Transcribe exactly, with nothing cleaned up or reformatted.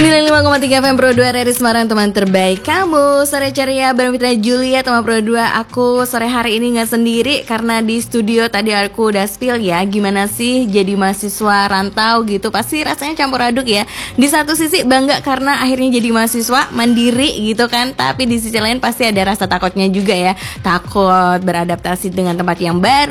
sembilan puluh lima koma tiga F M Pro dua R R I Semarang, teman terbaik kamu. Sore ceria bareng Fitri Julia, teman Pro dua. Aku sore hari ini gak sendiri karena di studio tadi aku udah spill ya, gimana sih jadi mahasiswa rantau gitu. Pasti rasanya campur aduk ya. Di satu sisi bangga karena akhirnya jadi mahasiswa mandiri gitu kan, tapi di sisi lain pasti ada rasa takutnya juga ya. Takut beradaptasi dengan tempat yang baru,